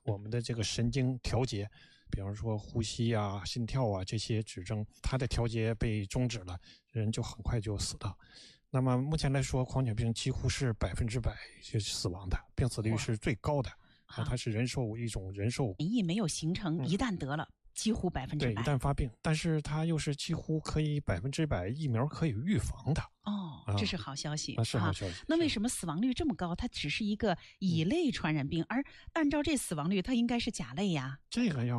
我们的这个神经调节，比方说呼吸啊、心跳啊这些指征，它的调节被终止了，人就很快就死的。那么目前来说，狂犬病几乎是100%死亡的，病死率是最高的啊，它是一种人寿免疫没有形成，一旦得了。几乎100% 对，一旦发病，但是它又是几乎可以100%疫苗可以预防的。 这是好消息是好消息。 那为什么死亡率这么高？它只是一个乙类传染病，而按照这死亡率，它应该是甲类呀。 这个要